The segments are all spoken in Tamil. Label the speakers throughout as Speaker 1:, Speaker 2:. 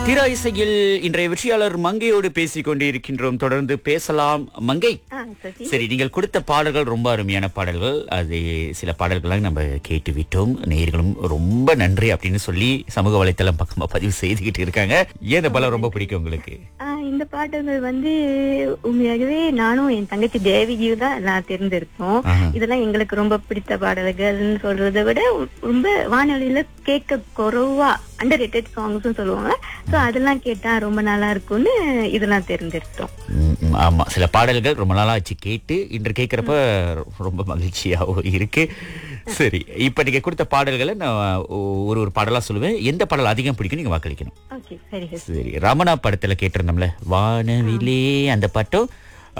Speaker 1: திரா இசையில் இன்றைய வெற்றியாளர் மங்கையோடு பேசிக் கொண்டிருக்கின்றோம். தொடர்ந்து பேசலாம் மங்கை. சரி, நீங்கள் கொடுத்த பாடல்கள் ரொம்ப அருமையான பாடல்கள். அது சில பாடல்களாக நம்ம கேட்டு விட்டோம். நேயர்களும் ரொம்ப நன்றி அப்படின்னு சொல்லி சமூக வலைத்தளம் பக்கமா பதிவு செய்துகிட்டு இருக்காங்க. ஏன் இந்த பாடல் ரொம்ப பிடிக்கும் உங்களுக்கு?
Speaker 2: இந்த பாடல்கள் உண்மையாகவே நானும் என் தங்கச்சி தேவிகியும் தான் நான் தேர்ந்தெடுத்தோம். இதெல்லாம் எங்களுக்கு ரொம்ப பிடித்த பாடல்கள்னு சொல்றதை விட ரொம்ப வானொலியில கேட்க குறைவா அண்டர் ரேட்டட் சாங்ஸ் சொல்லுவாங்க. சோ அதெல்லாம் கேட்டா ரொம்ப நல்லா இருக்கும்னு இதெல்லாம் தேர்ந்தெடுத்தோம்.
Speaker 1: ஆமா, சில பாடல்கள் ரொம்ப நாளா ஆச்சு கேட்டு இன்று கேட்கிறப்ப ரொம்ப மகிழ்ச்சியாகவும் இருக்கு. சரி, இப்ப நீங்க கொடுத்த பாடல்களை நான் ஒரு பாடலா சொல்லுவேன். எந்த பாடல் அதிகம் பிடிக்கும் நீங்க வாக்களிக்கணும். சரி, ரமணா படத்துல கேட்டிருந்தோம்ல வானவிலே அந்த பாட்டும்,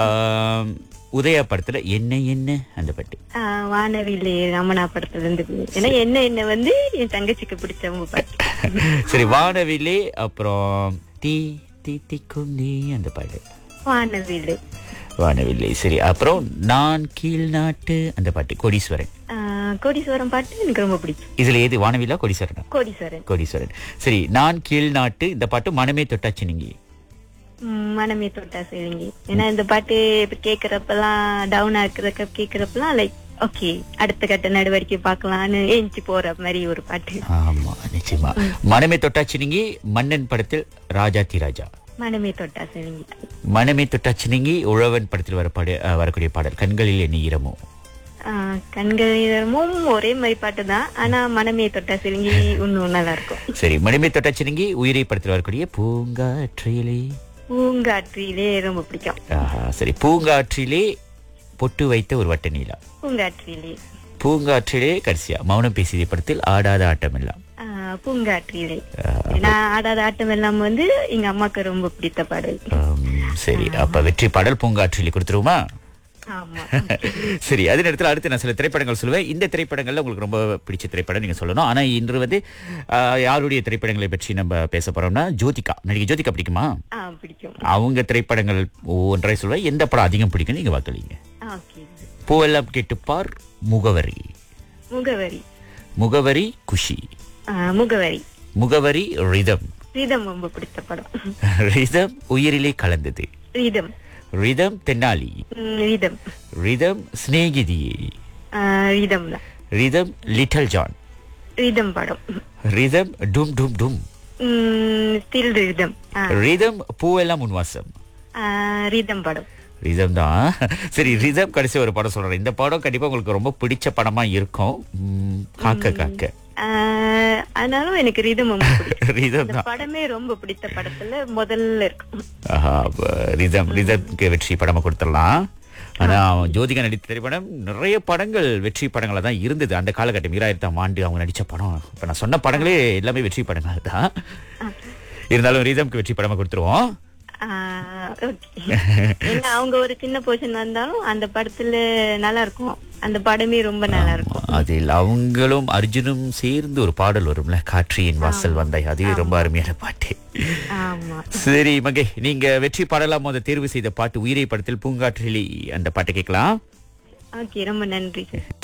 Speaker 1: உதயா படத்துல என்ன என்ன அந்த பாட்டு.
Speaker 2: வானவிலே ரமணா படத்துல இருந்து. ஏன்னா என்ன என்ன என் தங்கச்சிக்கு பிடிச்ச பாட்டு.
Speaker 1: சரி, வானவிலே அப்புறம் தீ தீ தீக்குண்டி அந்த பாட்டு.
Speaker 2: வானவிலே
Speaker 1: வானவில்லை. சரி, அப்புறம் நான் கீழ் நாட்டு அந்த பாட்டு. கோடீஸ்வரன்.
Speaker 2: கோடீஸ்வரன் பாட்டு எனக்கு ரொம்ப பிடிக்கும்.
Speaker 1: இதுல ஏது வானவிலா கோடீஸ்வரன்?
Speaker 2: கோடீஸ்வரன்.
Speaker 1: கோடீஸ்வரன். சரி, நான் கீழ் நாட்டு இந்த பாட்டு. மனமே தொட்டாச்சு நீங்க.
Speaker 2: மனமே தொட்டா சரிங்க. ஏன்னா இந்த பாட்டு கேக்குறப்பெல்லாம் டவுனா இருக்கிற கேக்குறப்பெல்லாம் லைக் ஓகே அடுத்த கட்ட நடவடிக்கை பாக்கலாம்னு ஏஞ்சி போற மாதிரி ஒரு பாட்டு.
Speaker 1: ஆமா, நிச்சயமா. மனமே தொட்டாச்சு நீங்க மன்னன் படத்தில் ராஜாத்தி ராஜா.
Speaker 2: மனமே தொட்டா சரிங்க.
Speaker 1: மனமே தொட்டாச்சு நீங்க உழவன் படத்தில் வரக்கூடிய பாடல் கண்களில் என்ன ஈரமோ.
Speaker 2: கண்களிலும் ஒரே மாதிரி பாட்டு தான். ஆனா மனமே தொட்டா சிலுங்கி இன்னும் நல்லா இருக்கும்.
Speaker 1: சரி, மனமே தொட்டா சிலுங்கி உயிரை படத்தில் வரக்கூடிய பூங்காற்றிலே.
Speaker 2: பூங்காற்றிலே ரொம்ப பிடிக்கும்.
Speaker 1: சரி, பூங்காற்றிலே பொட்டு வைத்த ஒரு வட்ட நீலா.
Speaker 2: பூங்காற்றிலே.
Speaker 1: பூங்காற்றிலே கடைசியா மௌனம் பேசிய படத்தில் ஆடாத ஆட்டம் எல்லாம்.
Speaker 2: பூங்காற்றிலே. ஏன்னா ஆடாத ஆட்டம் எல்லாம் எங்க அம்மாக்கு ரொம்ப பிடித்த பாடல்.
Speaker 1: சரி, அப்ப வெற்றி பாடல் பூங்காற்றிலே கொடுத்துருவோமா? சரி, அதே நேரத்தில் அடுத்து நான் சில திரைப்படங்கள் சொல்லுவேன். இந்த திரைப்படங்கள்ல உங்களுக்கு ரொம்ப பிடிச்ச திரைப்படம் நீங்க சொல்லணும். ஆனா இன்று யாருடைய திரைப்படங்களை பற்றி நம்ம பேச போறோம்னா ஜோதிகா. நடிகை ஜோதிகா பிடிக்குமா?
Speaker 2: பிடிக்கும்.
Speaker 1: அவங்க திரைப்படங்கள் ஒன்றை சொல்லுவேன். எந்த படம் அதிகம் பிடிக்கும் நீங்க வாக்களிங்க. பூவெல்லாம் கேட்டுப்பார். முகவரி.
Speaker 2: முகவரி.
Speaker 1: முகவரி குஷி.
Speaker 2: முகவரி.
Speaker 1: முகவரி ரிதம்.
Speaker 2: ரிதம் ரொம்ப பிடித்த படம்.
Speaker 1: ரிதம் உயிரிலே கலந்தது.
Speaker 2: Rhythm.
Speaker 1: Rhythm Tenali.
Speaker 2: Rhythm.
Speaker 1: Rhythm சிநேகிதியே.
Speaker 2: Rhythm.
Speaker 1: Rhythm little John.
Speaker 2: Rhythm படம்.
Speaker 1: ரிதம் டும் டும் டும்.
Speaker 2: Still rhythm.
Speaker 1: ரிதம் பூவெல்லாம் உன்வாசம்.
Speaker 2: ரிதம் படம்.
Speaker 1: ரிதம் தான். சரி, ரிதம் கடைசி ஒரு படம் சொல்றேன். இந்த படம் கண்டிப்பா உங்களுக்கு ரொம்ப பிடிச்ச படமா இருக்கும். காக்க காக்க.
Speaker 2: ஆனாலும் எனக்கு ரிதம்
Speaker 1: ரிதம் தான்.
Speaker 2: படமே ரொம்ப பிடித்த படத்துல முதல்ல இருக்கும்.
Speaker 1: ரிதம்க்கு வெற்றி படமா கொடுத்துடலாம். ஆனா ஜோதிகா நடித்த திரைப்படம் நிறைய படங்கள் வெற்றி படங்களா தான் இருந்தது அந்த காலகட்டம். 2000ஆம் ஆண்டு அவங்க நடிச்ச படம். இப்ப நான் சொன்ன படங்களே எல்லாமே வெற்றி படங்கள் தான். இருந்தாலும் ரிதம்க்கு வெற்றி படமா கொடுத்துருவோம்.
Speaker 2: அவங்க ஒரு சின்ன போர்ஷன் வந்தாலும் அந்த படத்துல நல்லா இருக்கும். அந்த படமே ரொம்ப நல்லா இருக்கும்.
Speaker 1: அதில் அவங்களும் அர்ஜுனும் சேர்ந்து ஒரு பாடல் வரும்ல, காற்றியின் வாசல் வந்தாய். அது ரொம்ப அருமையான பாட்டு. சரி மகே, நீங்க வெற்றி பாடலாம் போது தேர்வு செய்த பாட்டு உயிரை படத்தில் பூங்காற்றிலே அந்த பாட்டு கேட்கலாம்.
Speaker 2: ரொம்ப நன்றி.